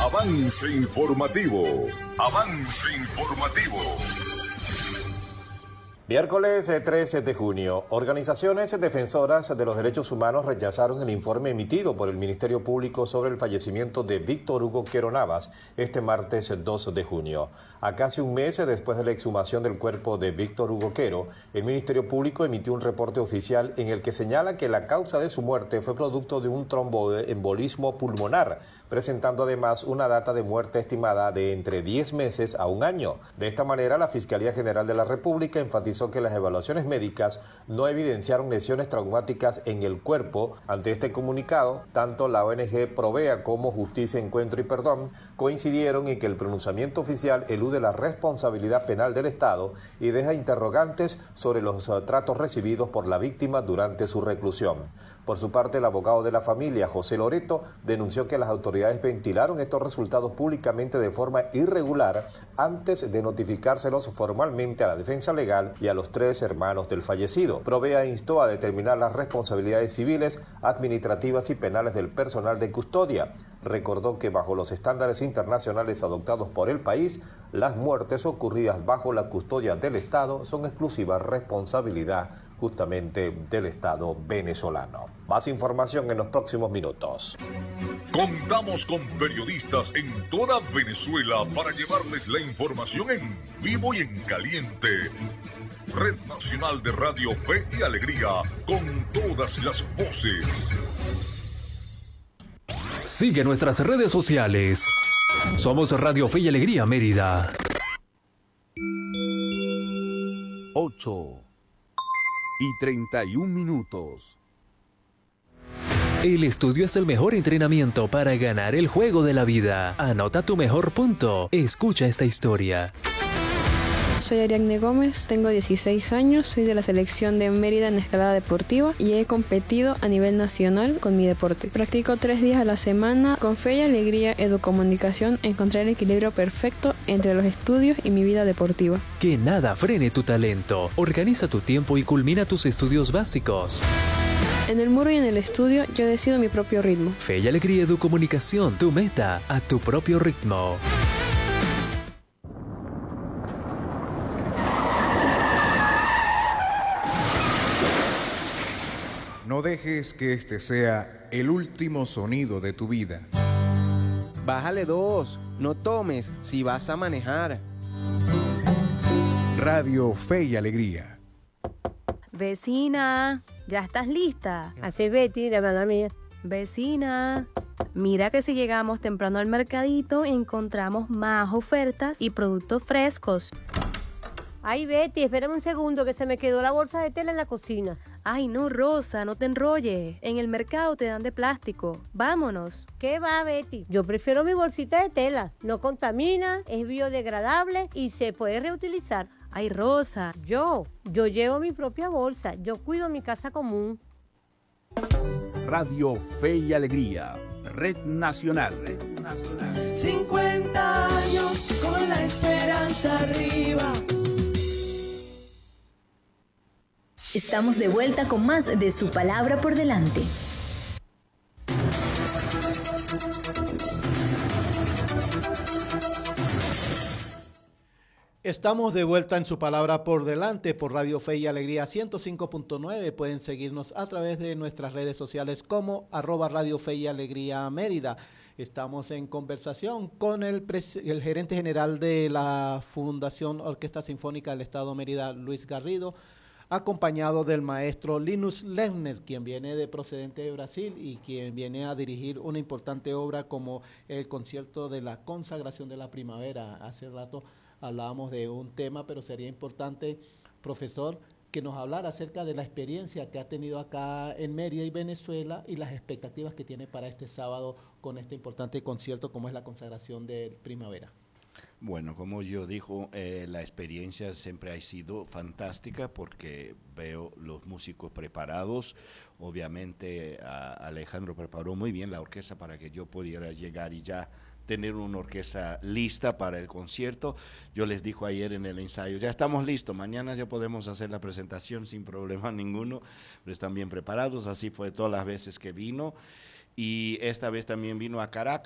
Avance informativo. Avance informativo. Miércoles 13 de junio, organizaciones defensoras de los derechos humanos rechazaron el informe emitido por el Ministerio Público sobre el fallecimiento de Víctor Hugo Quero Navas este martes 2 de junio. A casi un mes después de la exhumación del cuerpo de Víctor Hugo Quero, el Ministerio Público emitió un reporte oficial en el que señala que la causa de su muerte fue producto de un tromboembolismo pulmonar, presentando además una data de muerte estimada de entre 10 meses a un año. De esta manera, la Fiscalía General de la República enfatizó que las evaluaciones médicas no evidenciaron lesiones traumáticas en el cuerpo. Ante este comunicado, tanto la ONG Provea como Justicia, Encuentro y Perdón coincidieron en que el pronunciamiento oficial elude la responsabilidad penal del Estado y deja interrogantes sobre los tratos recibidos por la víctima durante su reclusión. Por su parte, el abogado de la familia, José Loreto, denunció que las autoridades ventilaron estos resultados públicamente de forma irregular antes de notificárselos formalmente a la defensa legal y a los 3 hermanos del fallecido. Provea instó a determinar las responsabilidades civiles, administrativas y penales del personal de custodia. Recordó que bajo los estándares internacionales adoptados por el país, las muertes ocurridas bajo la custodia del Estado son exclusiva responsabilidad justamente del Estado venezolano. Más información en los próximos minutos. Contamos con periodistas en toda Venezuela para llevarles la información en vivo y en caliente. Red Nacional de Radio Fe y Alegría, con todas las voces. Sigue nuestras redes sociales. Somos Radio Fe y Alegría Mérida. 8:31. El estudio es el mejor entrenamiento para ganar el juego de la vida. Anota tu mejor punto. Escucha esta historia. Soy Ariadne Gómez, tengo 16 años, soy de la selección de Mérida en escalada deportiva y he competido a nivel nacional con mi deporte. Practico 3 días a la semana. Con Fe y Alegría Educomunicación encontré el equilibrio perfecto entre los estudios y mi vida deportiva. Que nada frene tu talento. Organiza tu tiempo y culmina tus estudios básicos. En el muro y en el estudio yo decido mi propio ritmo. Fe y Alegría Educomunicación, tu meta a tu propio ritmo. No dejes que este sea el último sonido de tu vida. Bájale 2, no tomes si vas a manejar. Radio Fe y Alegría. Vecina, ¿ya estás lista? Así Betty, la hermana mía. Vecina, mira que si llegamos temprano al mercadito encontramos más ofertas y productos frescos. Ay Betty, espérame un segundo que se me quedó la bolsa de tela en la cocina. Ay no, Rosa, no te enrolles. En el mercado te dan de plástico. Vámonos. ¿Qué va, Betty? Yo prefiero mi bolsita de tela. No contamina, es biodegradable y se puede reutilizar. Ay, Rosa. Yo llevo mi propia bolsa. Yo cuido mi casa común. Radio Fe y Alegría. Red Nacional. 50 años con la esperanza arriba. Estamos de vuelta con más de Su Palabra por Delante. Estamos de vuelta en Su Palabra por Delante por Radio Fe y Alegría 105.9. Pueden seguirnos a través de nuestras redes sociales como @Radio Fe y Alegría Mérida. Estamos en conversación con el gerente general de la Fundación Orquesta Sinfónica del Estado Mérida, Luis Garrido, acompañado del maestro Linus Lerner, quien viene procedente de Brasil y quien viene a dirigir una importante obra como el concierto de la consagración de la primavera. Hace rato hablábamos de un tema, pero sería importante, profesor, que nos hablara acerca de la experiencia que ha tenido acá en Mérida y Venezuela y las expectativas que tiene para este sábado con este importante concierto como es la consagración de primavera. Bueno, como yo dijo, la experiencia siempre ha sido fantástica porque veo los músicos preparados. Obviamente Alejandro preparó muy bien la orquesta para que yo pudiera llegar y ya tener una orquesta lista para el concierto. Yo les dijo ayer en el ensayo, ya estamos listos, mañana ya podemos hacer la presentación sin problema ninguno, pero están bien preparados. Así fue todas las veces que vino. Y esta vez también vino a Caracas.